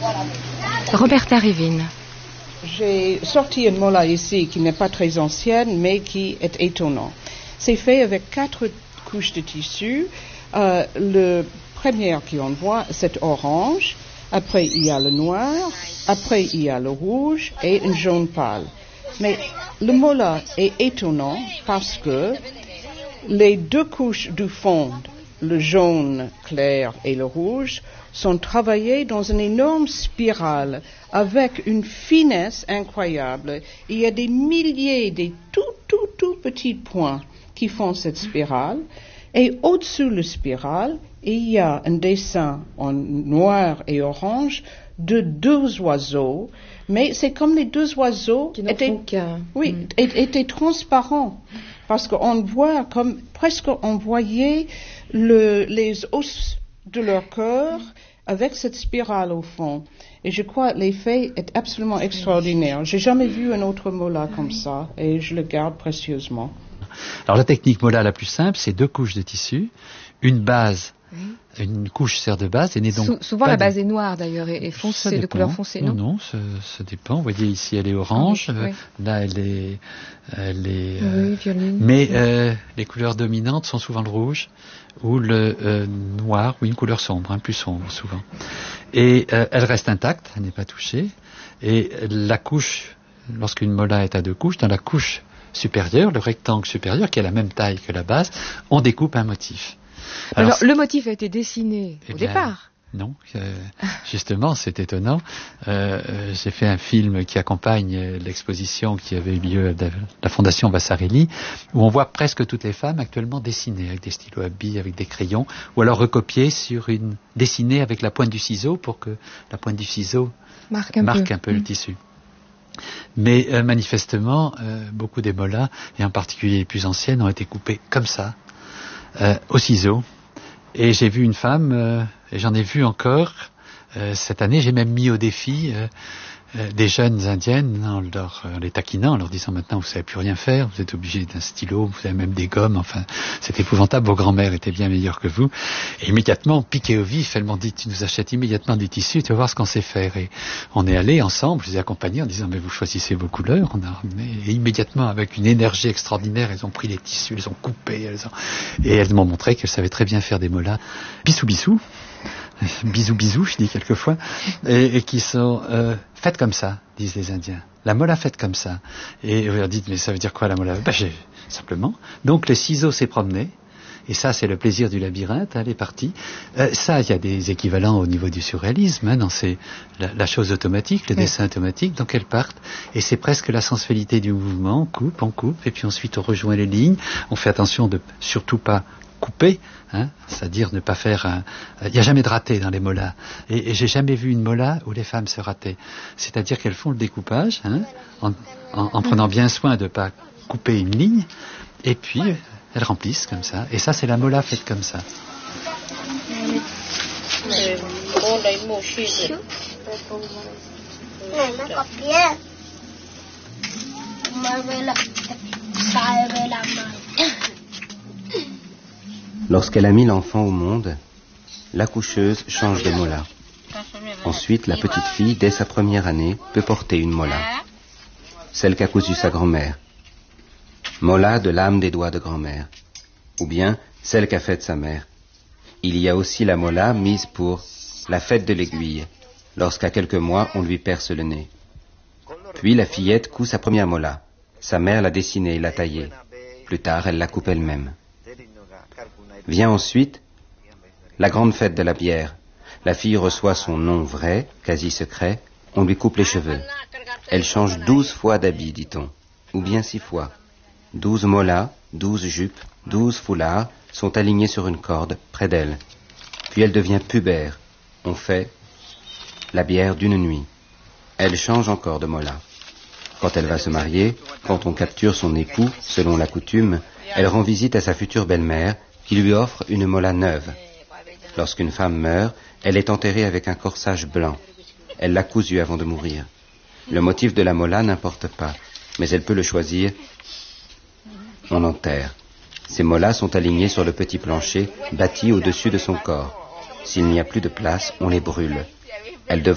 Roberta Rivine. J'ai sorti une mola ici qui n'est pas très ancienne, mais qui est étonnante. C'est fait avec 4 couches de tissu. Le premier qu'on voit, c'est orange. Après, il y a le noir. Après, il y a le rouge et un jaune pâle. Mais le mola est étonnant parce que les 2 couches du fond, le jaune clair et le rouge, sont travaillées dans une énorme spirale avec une finesse incroyable. Il y a des milliers de tout petits points qui font cette spirale. Et au-dessus de la spirale, il y a un dessin en noir et orange de 2 oiseaux. Mais c'est comme les 2 oiseaux étaient transparents. Parce qu'on voit comme presque on voyait les os de leur cœur avec cette spirale au fond. Et je crois que l'effet est absolument extraordinaire. J'ai jamais vu un autre mola comme ça et je le garde précieusement. Alors la technique mola la plus simple, c'est 2 couches de tissu, une base. Une couche sert de base et n'est donc souvent la base est noire d'ailleurs et foncée, de couleur foncée, non? Non, ça dépend. Vous voyez ici elle est orange, là elle est violine. Mais les couleurs dominantes sont souvent le rouge ou le noir ou une couleur sombre, plus sombre souvent. Et elle reste intacte, elle n'est pas touchée. Et la couche, lorsqu'une mola est à 2 couches, dans la couche supérieure, le rectangle supérieur qui a la même taille que la base, on découpe un motif. Alors le motif a été dessiné au départ? Non, justement, c'est étonnant. J'ai fait un film qui accompagne l'exposition qui avait eu lieu à la Fondation Vasarely, où on voit presque toutes les femmes actuellement dessinées avec des stylos à billes, avec des crayons, ou alors recopiées dessinées avec la pointe du ciseau pour que la pointe du ciseau marque un peu le tissu. Mais manifestement, beaucoup des molas, et en particulier les plus anciennes, ont été coupées comme ça, au ciseau. Et j'ai vu une femme, et j'en ai vu encore cette année, j'ai même mis au défi des jeunes indiennes en les taquinant, en leur disant maintenant vous savez plus rien faire, vous êtes obligés d'un stylo, vous avez même des gommes, enfin c'est épouvantable, vos grands-mères étaient bien meilleures que vous. Et immédiatement, piqué au vif, elles m'ont dit tu nous achètes immédiatement du tissu, tu vas voir ce qu'on sait faire. Et on est allés ensemble, je les ai accompagnés en disant mais vous choisissez vos couleurs, et immédiatement avec une énergie extraordinaire, elles ont pris les tissus, elles ont coupé, et elles m'ont montré qu'elles savaient très bien faire des molas. Bissou bissou. Bisous bisous, je dis quelquefois, et qui sont faites comme ça, disent les Indiens. La mola faite comme ça. Et vous leur dites, mais ça veut dire quoi la mola? Simplement. Donc le ciseau s'est promené, et ça c'est le plaisir du labyrinthe, les parties. Ça, il y a des équivalents au niveau du surréalisme, dans la chose automatique, le dessin automatique, donc elles partent, et c'est presque la sensualité du mouvement, on coupe, et puis ensuite on rejoint les lignes, on fait attention de surtout pas couper, c'est-à-dire ne pas faire il n'y a jamais de raté dans les molas, et j'ai jamais vu une mola où les femmes se rataient, c'est-à-dire qu'elles font le découpage en prenant bien soin de ne pas couper une ligne, et puis elles remplissent comme ça, et ça c'est la mola faite comme ça. Lorsqu'elle a mis l'enfant au monde, l'accoucheuse change de mola. Ensuite, la petite fille, dès sa première année, peut porter une mola, celle qu'a cousue sa grand-mère. Mola de l'âme des doigts de grand-mère, ou bien celle qu'a faite sa mère. Il y a aussi la mola mise pour la fête de l'aiguille, lorsqu'à quelques mois on lui perce le nez. Puis la fillette coud sa première mola. Sa mère l'a dessinée et l'a taillée. Plus tard, elle la coupe elle-même. Vient ensuite la grande fête de la bière. La fille reçoit son nom vrai, quasi secret, on lui coupe les cheveux. Elle change 12 fois d'habit, dit-on, ou bien 6 fois. 12 molas, 12 jupes, 12 foulards sont alignés sur une corde, près d'elle. Puis elle devient pubère. On fait la bière d'une nuit. Elle change encore de molas. Quand elle va se marier, quand on capture son époux, selon la coutume, elle rend visite à sa future belle-mère, qui lui offre une mola neuve. Lorsqu'une femme meurt, elle est enterrée avec un corsage blanc. Elle l'a cousu avant de mourir. Le motif de la mola n'importe pas, mais elle peut le choisir. On enterre. Ces molas sont alignés sur le petit plancher, bâti au-dessus de son corps. S'il n'y a plus de place, on les brûle. Elles